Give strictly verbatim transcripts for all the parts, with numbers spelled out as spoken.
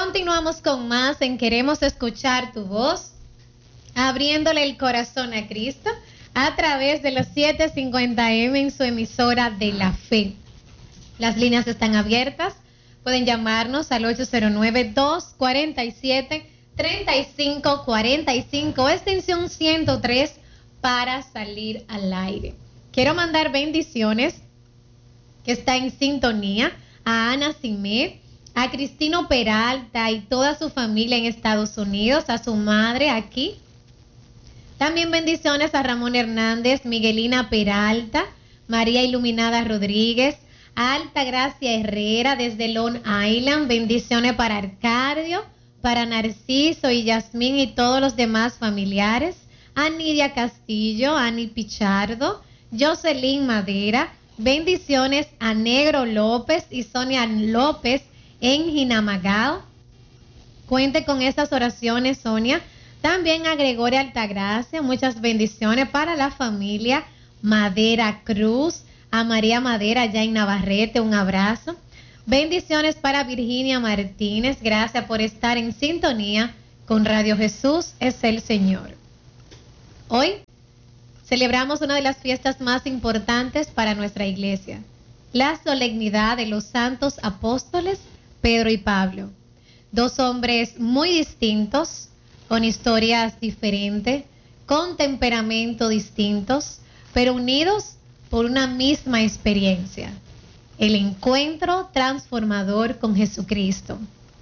Continuamos con más en Queremos Escuchar Tu Voz, abriéndole el corazón a Cristo a través de los setecientos cincuenta eme en su emisora de la fe. Las líneas están abiertas. Pueden llamarnos al ocho cero nueve, dos cuatro siete, tres cinco cuatro cinco, extensión ciento tres, para salir al aire. Quiero mandar bendiciones, que está en sintonía, a Ana Simé, a Cristino Peralta y toda su familia en Estados Unidos, a su madre aquí. También bendiciones a Ramón Hernández, Miguelina Peralta, María Iluminada Rodríguez, a Altagracia Herrera desde Long Island. Bendiciones para Arcadio, para Narciso y Yasmín y todos los demás familiares. A Nidia Castillo, a Ani Pichardo, Jocelyn Madera. Bendiciones a Negro López y Sonia López en Jinamagao. Cuente con estas oraciones, Sonia. También a Gregoria Altagracia, muchas bendiciones para la familia Madera Cruz, a María Madera allá en Navarrete, un abrazo. Bendiciones para Virginia Martínez, gracias por estar en sintonía con Radio Jesús es el Señor. Hoy celebramos una de las fiestas más importantes para nuestra iglesia, la solemnidad de los santos apóstoles Pedro y Pablo, dos hombres muy distintos, con historias diferentes, con temperamento distintos, pero unidos por una misma experiencia, el encuentro transformador con Jesucristo.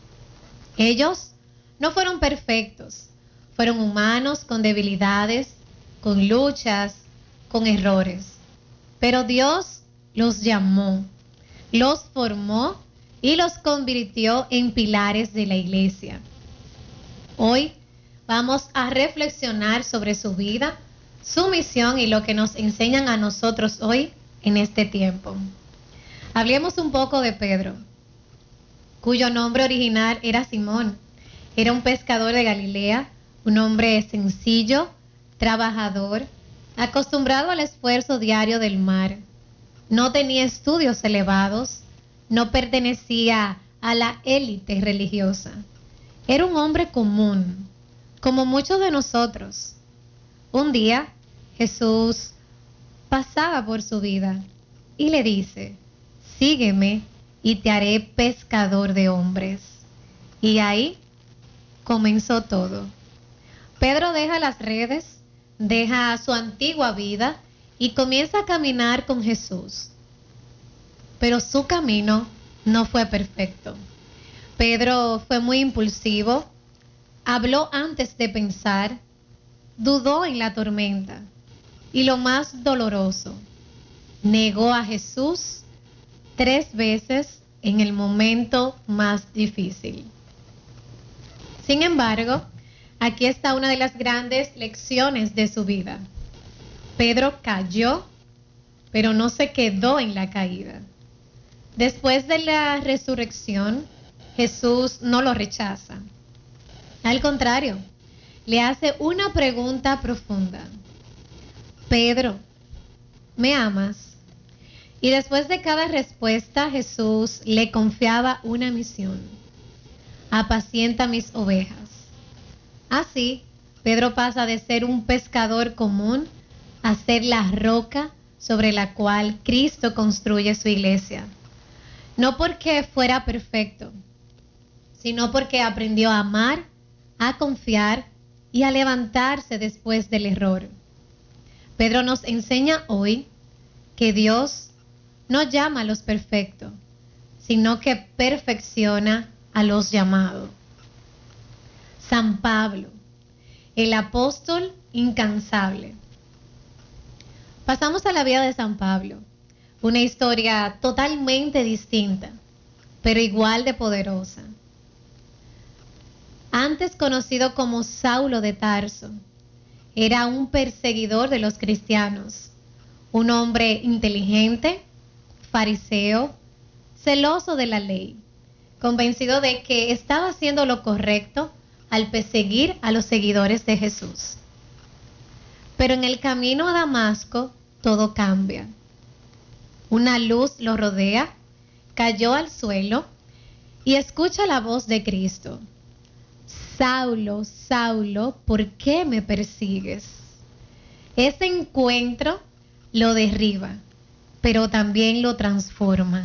Ellos no fueron perfectos, fueron humanos con debilidades, con luchas, con errores, pero Dios los llamó, los formó y los convirtió en pilares de la iglesia. Hoy vamos a reflexionar sobre su vida, su misión y lo que nos enseñan a nosotros hoy en este tiempo. Hablemos un poco de Pedro, cuyo nombre original era Simón. Era un pescador de Galilea, un hombre sencillo, trabajador, acostumbrado al esfuerzo diario del mar. No tenía estudios elevados, no pertenecía a la élite religiosa. Era un hombre común, como muchos de nosotros. Un día Jesús pasaba por su vida y le dice: sígueme y te haré pescador de hombres. Y ahí comenzó todo. Pedro deja las redes, deja su antigua vida y comienza a caminar con Jesús. Pero su camino no fue perfecto. Pedro fue muy impulsivo, habló antes de pensar, dudó en la tormenta y lo más doloroso, negó a Jesús tres veces en el momento más difícil. Sin embargo, aquí está una de las grandes lecciones de su vida. Pedro cayó, pero no se quedó en la caída. Después de la resurrección, Jesús no lo rechaza. Al contrario, le hace una pregunta profunda. Pedro, ¿me amas? Y después de cada respuesta, Jesús le confiaba una misión: apacienta mis ovejas. Así, Pedro pasa de ser un pescador común a ser la roca sobre la cual Cristo construye su iglesia. No porque fuera perfecto, sino porque aprendió a amar, a confiar y a levantarse después del error. Pedro nos enseña hoy que Dios no llama a los perfectos, sino que perfecciona a los llamados. San Pablo, el apóstol incansable. Pasamos a la vida de San Pablo, una historia totalmente distinta, pero igual de poderosa. Antes conocido como Saulo de Tarso, era un perseguidor de los cristianos, un hombre inteligente, fariseo, celoso de la ley, convencido de que estaba haciendo lo correcto al perseguir a los seguidores de Jesús. Pero en el camino a Damasco todo cambia. Una luz lo rodea, cayó al suelo y escucha la voz de Cristo. Saulo, Saulo, ¿por qué me persigues? Ese encuentro lo derriba, pero también lo transforma.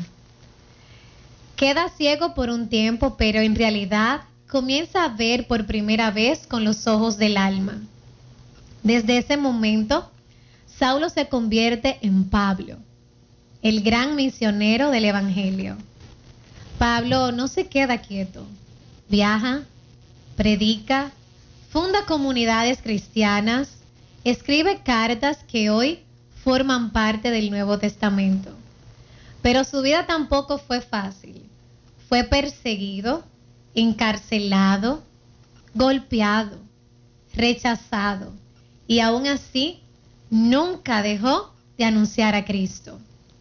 Queda ciego por un tiempo, pero en realidad comienza a ver por primera vez con los ojos del alma. Desde ese momento, Saulo se convierte en Pablo, el gran misionero del Evangelio. Pablo no se queda quieto, viaja, predica, funda comunidades cristianas, escribe cartas que hoy forman parte del Nuevo Testamento. Pero su vida tampoco fue fácil. Fue perseguido, encarcelado, golpeado, rechazado, y aún así nunca dejó de anunciar a Cristo.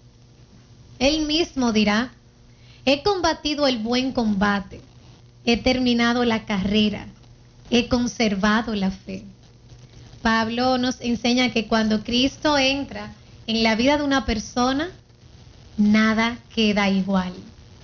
Él mismo dirá: he combatido el buen combate, he terminado la carrera, he conservado la fe. Pablo nos enseña que cuando Cristo entra en la vida de una persona, nada queda igual.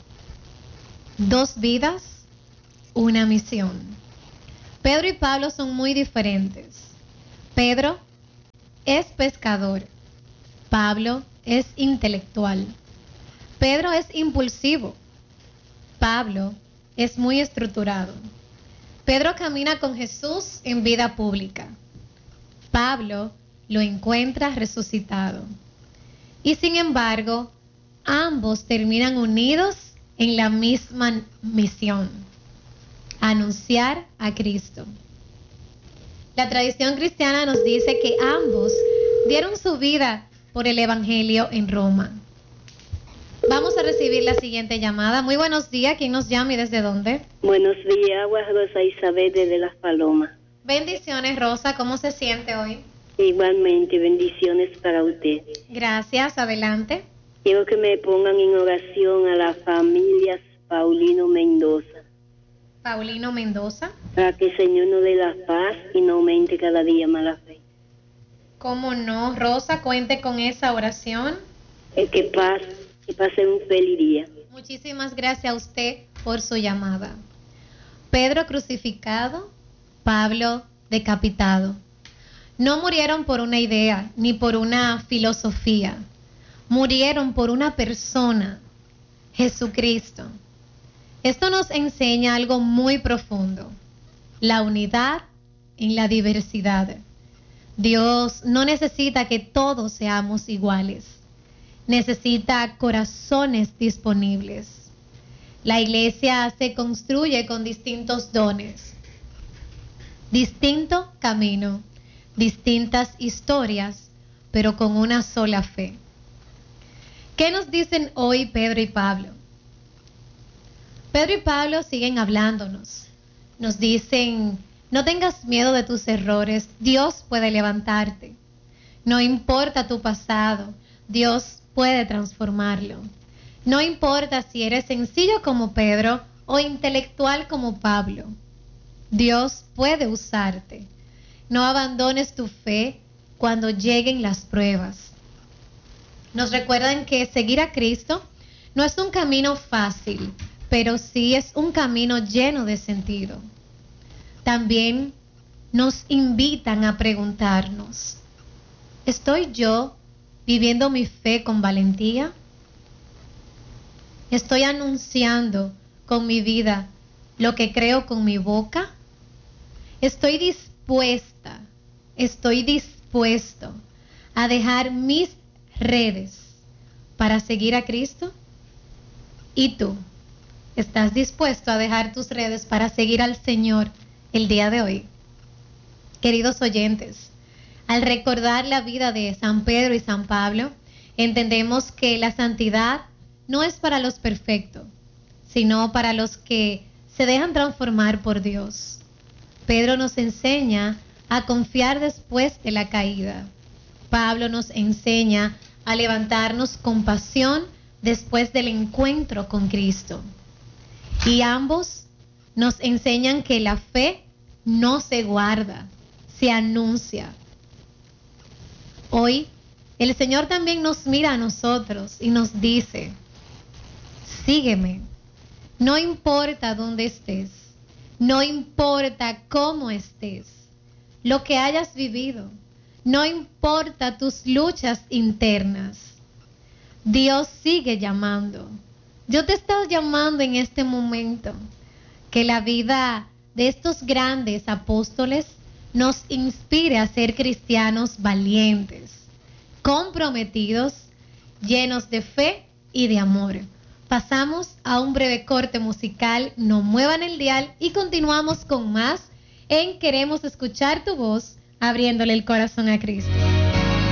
Dos vidas, una misión. Pedro y Pablo son muy diferentes. Pedro es pescador, Pablo es intelectual. Pedro es impulsivo, Pablo es muy estructurado. Pedro camina con Jesús en vida pública, Pablo lo encuentra resucitado. Y sin embargo, ambos terminan unidos en la misma misión: anunciar a Cristo. La tradición cristiana nos dice que ambos dieron su vida por el Evangelio en Roma. Vamos a recibir la siguiente llamada. Muy buenos días. ¿Quién nos llama y desde dónde? Buenos días, Agua Rosa Isabel desde Las Palomas. Bendiciones, Rosa. ¿Cómo se siente hoy? Igualmente, bendiciones para usted. Gracias. Adelante. Quiero que me pongan en oración a las familias Paulino Mendoza. Paulino Mendoza. Para que el Señor nos dé la paz y no aumente cada día más la fe. ¿Cómo no, Rosa? Cuente con esa oración. El que pase, que pase un feliz día. Muchísimas gracias a usted por su llamada. Pedro crucificado, Pablo decapitado. No murieron por una idea ni por una filosofía. Murieron por una persona, Jesucristo. Esto nos enseña algo muy profundo: la unidad en la diversidad. Dios no necesita que todos seamos iguales. Necesita corazones disponibles. La iglesia se construye con distintos dones, distinto camino, distintas historias, pero con una sola fe. ¿Qué nos dicen hoy Pedro y Pablo? Pedro y Pablo siguen hablándonos. Nos dicen: no tengas miedo de tus errores, Dios puede levantarte. No importa tu pasado, Dios puede transformarlo. No importa si eres sencillo como Pedro o intelectual como Pablo, Dios puede usarte. No abandones tu fe cuando lleguen las pruebas. Nos recuerdan que seguir a Cristo no es un camino fácil, pero sí es un camino lleno de sentido. También nos invitan a preguntarnos: ¿estoy yo viviendo mi fe con valentía? ¿Estoy anunciando con mi vida lo que creo con mi boca? ¿Estoy dispuesta, estoy dispuesto a dejar mis redes para seguir a Cristo? ¿Y tú? ¿Estás dispuesto a dejar tus redes para seguir al Señor el día de hoy? Queridos oyentes, al recordar la vida de San Pedro y San Pablo, entendemos que la santidad no es para los perfectos, sino para los que se dejan transformar por Dios. Pedro nos enseña a confiar después de la caída. Pablo nos enseña a levantarnos con pasión después del encuentro con Cristo. Y ambos nos enseñan que la fe no se guarda, se anuncia. Hoy el Señor también nos mira a nosotros y nos dice: sígueme, No importa dónde estés, no importa cómo estés, lo que hayas vivido, no importa tus luchas internas, Dios sigue llamando. Yo te he estado llamando en este momento, que la vida de estos grandes apóstoles nos inspire a ser cristianos valientes, comprometidos, llenos de fe y de amor. Pasamos a un breve corte musical, no muevan el dial y continuamos con más en Queremos Escuchar Tu Voz, abriéndole el corazón a Cristo.